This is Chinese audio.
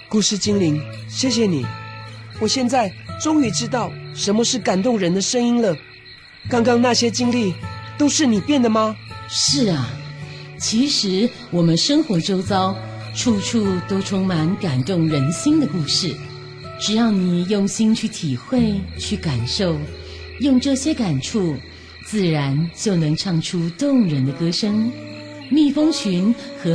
故事精灵，谢谢你，我现在终于知道什么是感动人的声音了。刚刚那些经历都是你变的吗？ 是啊，其实我们生活周遭处处都充满感动人心的故事，只要你用心去体会、去感受，用这些感触，自然就能唱出动人的歌声。蜜蜂群和